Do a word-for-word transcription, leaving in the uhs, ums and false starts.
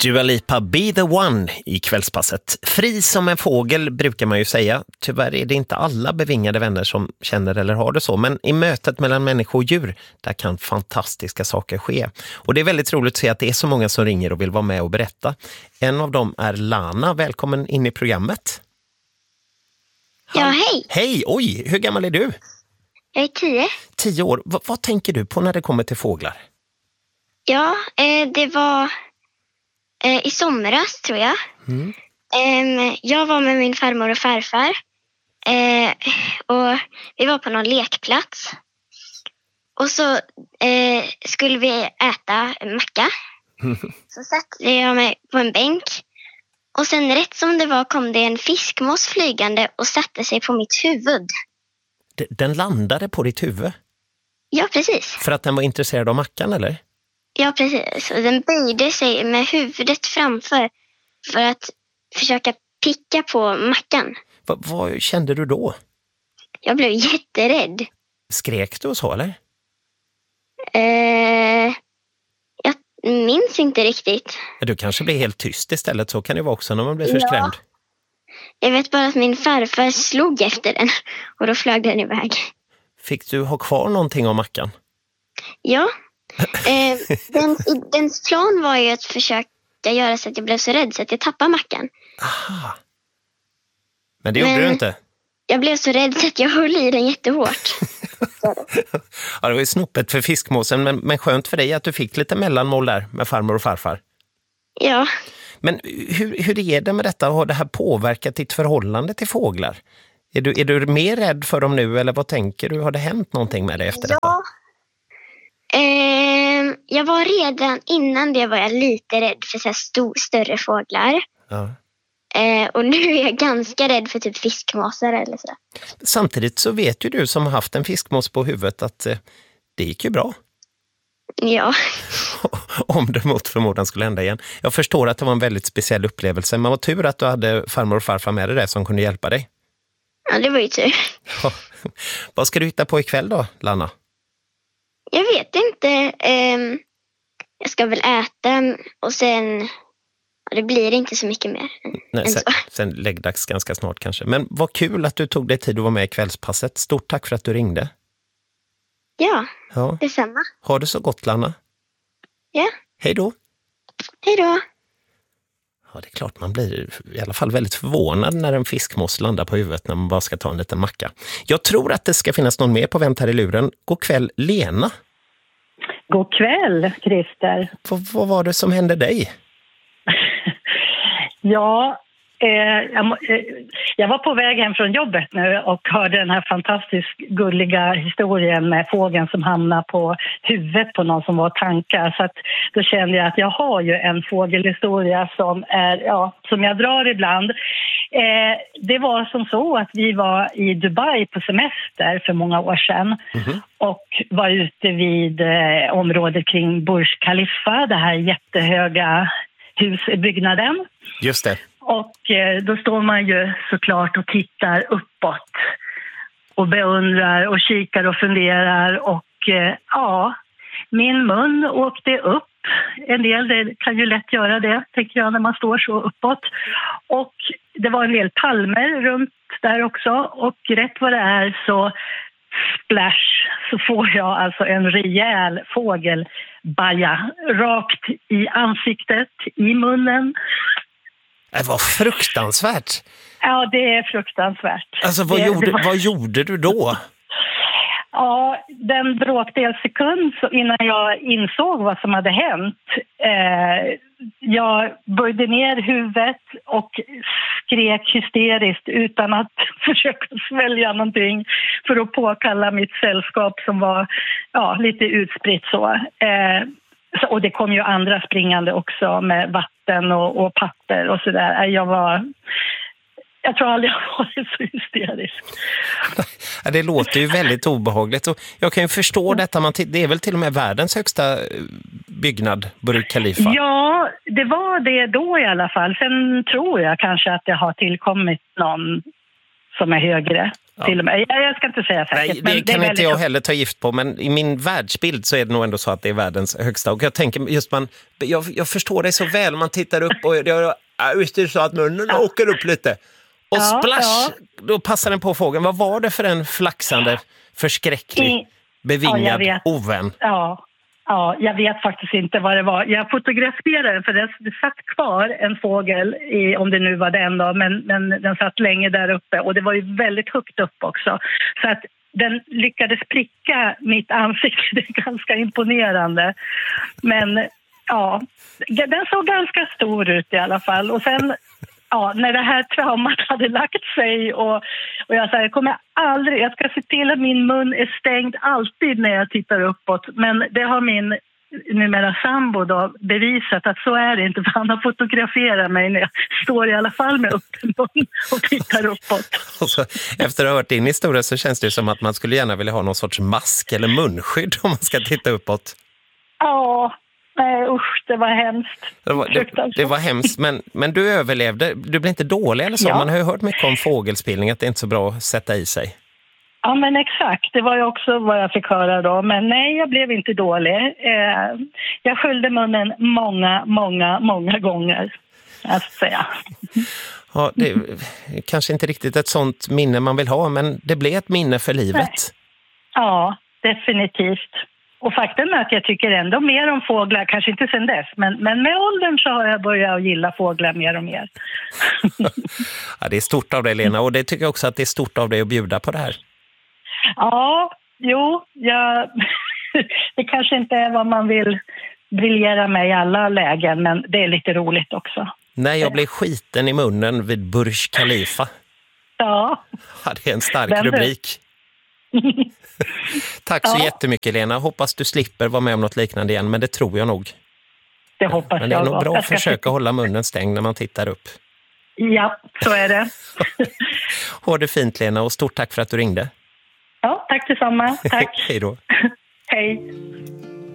Dua Lipa, Be the One i kvällspasset. Fri som en fågel brukar man ju säga. Tyvärr är det inte alla bevingade vänner som känner eller har det så. Men i mötet mellan människa och djur, där kan fantastiska saker ske. Och det är väldigt roligt att se att det är så många som ringer och vill vara med och berätta. En av dem är Lana. Välkommen in i programmet. Ja, hej. Hej, oj, hur gammal är du? Jag är tio. Tio år. V- vad tänker du på när det kommer till fåglar? Ja, eh, det var eh, i somras tror jag. Mm. Eh, jag var med min farmor och farfar. Eh, och vi var på någon lekplats. Och så eh, skulle vi äta en macka. Så satte jag mig på en bänk. Och sen rätt som det var kom det en fiskmås flygande och satte sig på mitt huvud. D- den landade på ditt huvud? Ja, precis. För att den var intresserad av mackan, eller? Ja, precis. Och den böjde sig med huvudet framför för att försöka picka på mackan. Va- vad kände du då? Jag blev jätterädd. Skrek du och så, eller? Eh, jag minns inte riktigt. Du kanske blir helt tyst istället, så kan det vara också när man blir för Ja. skrämd. Jag vet bara att min farfar slog efter den och då flög den iväg. Fick du ha kvar någonting av mackan? Ja. Eh, den, dens plan var ju att försöka göra så att jag blev så rädd så att jag tappade mackan. Aha. Men det gjorde Men- du inte. Jag blev så rädd så att jag höll i den jättehårt. Ja, det var ju snoppet för fiskmåsen, men, men skönt för dig att du fick lite mellanmål där med farmor och farfar. Ja. Men hur, hur är det med detta? Har det här påverkat ditt förhållande till fåglar? Är du, är du mer rädd för dem nu, eller vad tänker du? Har det hänt någonting med dig efter detta? Ja. Eh, jag var redan innan det var jag lite rädd för så här stor, större fåglar. Ja. Eh, och nu är jag ganska rädd för typ fiskmåsar eller så. Samtidigt så vet ju du som har haft en fiskmås på huvudet att eh, det gick ju bra. Ja. Om det mot förmodan skulle hända igen. Jag förstår att det var en väldigt speciell upplevelse, men vad tur att du hade farmor och farfar med dig där som kunde hjälpa dig. Ja, det var ju tur. Ja. Vad ska du hitta på ikväll då, Lana? Jag vet inte. Eh, jag ska väl äta och sen... Ja, det blir inte så mycket mer än, Nej, än sen, så. sen läggdags ganska snart kanske. Men vad kul att du tog dig tid att vara med i kvällspasset. Stort tack för att du ringde. Ja, Ja. detsamma. Ha det så gott, Lana. Ja, Hej då. hej då. Ja, det är klart man blir i alla fall väldigt förvånad när en fiskmås landar på huvudet när man bara ska ta en liten macka. Jag tror att det ska finnas någon mer på vänt här i luren. God kväll, Lena. God kväll, Christer. V- vad var det som hände dig? Ja, eh, jag, må- eh, jag var på väg hem från jobbet nu och hörde den här fantastiskt gulliga historien med fågeln som hamnar på huvudet på någon som var tankar. Så att då kände jag att jag har ju en fågelhistoria som, är, ja, som jag drar ibland. Eh, det var som så att vi var i Dubai på semester för många år sedan. Mhm. Och var ute vid eh, området kring Burj Khalifa, det här jättehöga husbyggnaden. Just det. Och eh, då står man ju såklart och tittar uppåt och beundrar och kikar och funderar. Och eh, ja, min mun åkte upp. En del det kan ju lätt göra det, tänker jag, när man står så uppåt. Och det var en del palmer runt där också. Och rätt vad det är så splash, så får jag alltså en rejäl fågelbaja rakt i ansiktet, i munnen. Det var fruktansvärt. Ja, det är fruktansvärt. Alltså, vad, det, gjorde, det var... vad gjorde du då? Ja, den bråkdel sekund så innan jag insåg vad som hade hänt. Eh, jag böjde ner huvudet och skrek hysteriskt utan att försöka svälja någonting för att påkalla mitt sällskap som var ja, lite utspritt så. Eh, så. Och det kom ju andra springande också med vatten och, och papper och sådär. Jag var... Jag tror aldrig jag har varit så hysterisk. Ja, det låter ju väldigt obehagligt. Och jag kan ju förstå detta. Man t- det är väl till och med världens högsta byggnad, Burj Khalifa. Ja, det var det då i alla fall. Sen tror jag kanske att det har tillkommit någon som är högre. Ja. Till och med. Jag, jag ska inte säga säkert. Nej, det men kan det är inte jag väldigt... heller ta gift på, men i min världsbild så är det nog ändå så att det är världens högsta. Och jag tänker just man, jag, jag förstår det så väl, man tittar upp och det visst är det så att munnen ja. åker upp lite. Och ja, splash, ja. då passar den på fågeln. Vad var det för en flaxande, förskräcklig, I... bevingad ja, ovän? Ja. Ja, jag vet faktiskt inte vad det var. Jag fotograferade för det, det satt kvar en fågel, i, om det nu var den då, men, men den satt länge där uppe och det var ju väldigt högt upp också. Så att den lyckades pricka mitt ansikte, det är ganska imponerande. Men ja, den såg ganska stor ut i alla fall. Och sen... Ja, när det här traumat hade lagt sig och, och jag sa, jag kommer aldrig, jag ska se till att min mun är stängd alltid när jag tittar uppåt. Men det har min numera sambo då bevisat att så är det inte, för han har fotograferat mig när jag står i alla fall med öppen mun och tittar uppåt. Alltså, efter att ha hört din historia så känns det som att man skulle gärna vilja ha någon sorts mask eller munskydd om man ska titta uppåt. Ja. Nej, usch, det var hemskt. Det var, det, det var hemskt, men, men du överlevde. Du blev inte dålig eller så? Ja. Man har ju hört mycket om fågelspillning, att det är inte så bra att sätta i sig. Ja, men exakt. Det var ju också vad jag fick höra då. Men nej, jag blev inte dålig. Eh, jag skyllde munnen många, många, många gånger, jag ska säga. Ja, det är kanske inte riktigt ett sånt minne man vill ha, men det blev ett minne för livet. Nej. Ja, definitivt. Och faktum är att jag tycker ändå mer om fåglar, kanske inte sen dess, men, men med åldern så har jag börjat gilla fåglar mer och mer. Ja, det är stort av dig, Lena, och det tycker jag också att det är stort av dig att bjuda på det här. Ja, jo, jag... det kanske inte är vad man vill briljera med i alla lägen, men det är lite roligt också. När jag blev skiten i munnen vid Burj Khalifa. Ja. Ja, det är en stark Den rubrik. Tack så ja. jättemycket, Lena. Hoppas du slipper vara med om något liknande igen, men det tror jag nog. Det hoppas men det är jag nog bra att ska... försöka hålla munnen stängd när man tittar upp. Ja, så är det. Ha det fint, Lena, och stort tack för att du ringde. Ja, tack detsamma. Tack. Hej då. Hej.